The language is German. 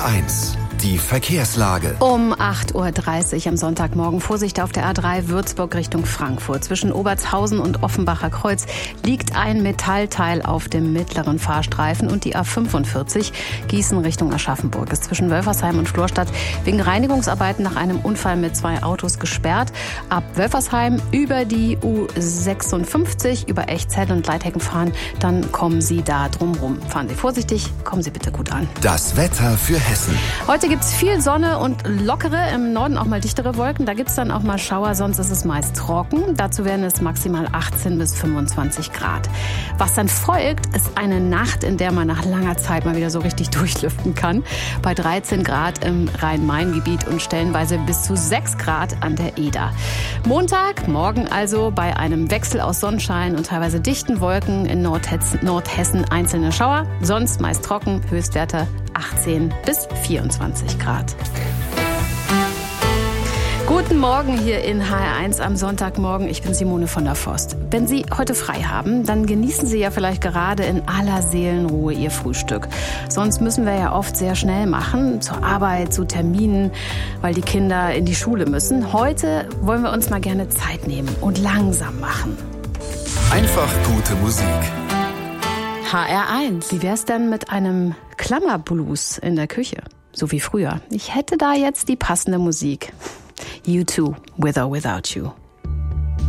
HR1, die Verkehrslage. Um 8.30 Uhr am Sonntagmorgen. Vorsicht auf der A3 Würzburg Richtung Frankfurt. Zwischen Obertshausen und Offenbacher Kreuz liegt ein Metallteil auf dem mittleren Fahrstreifen. Und die A45 Gießen Richtung Aschaffenburg ist zwischen Wölfersheim und Florstadt wegen Reinigungsarbeiten nach einem Unfall mit 2 Autos gesperrt. Ab Wölfersheim über die U56, über Echzell und Leithecken fahren, dann kommen Sie da drumrum. Fahren Sie vorsichtig, kommen Sie bitte gut an. Das Wetter für Hessen. Heute gibt es viel Sonne und lockere, im Norden auch mal dichtere Wolken. Da gibt es dann auch mal Schauer, sonst ist es meist trocken. Dazu werden es maximal 18 bis 25 Grad. Was dann folgt, ist eine Nacht, in der man nach langer Zeit mal wieder so richtig durchlüften kann. Bei 13 Grad im Rhein-Main-Gebiet und stellenweise bis zu 6 Grad an der Eder. Montag, morgen also bei einem Wechsel aus Sonnenschein und teilweise dichten Wolken in Nordhessen einzelne Schauer. Sonst meist trocken, Höchstwerte 18 bis 24 Grad. Guten Morgen hier in HR1 am Sonntagmorgen. Ich bin Simone von der Forst. Wenn Sie heute frei haben, dann genießen Sie ja vielleicht gerade in aller Seelenruhe Ihr Frühstück. Sonst müssen wir ja oft sehr schnell machen, zur Arbeit, zu Terminen, weil die Kinder in die Schule müssen. Heute wollen wir uns mal gerne Zeit nehmen und langsam machen. Einfach gute Musik. HR1. Wie wär's denn mit einem Klammerblues in der Küche? So wie früher. Ich hätte da jetzt die passende Musik. U2, With or Without You.